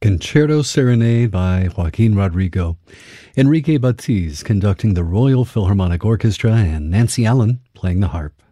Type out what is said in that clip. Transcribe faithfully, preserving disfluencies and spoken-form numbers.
Concerto Serenade by Joaquin Rodrigo. Enrique Batiz conducting the Royal Philharmonic Orchestra and Nancy Allen playing the harp.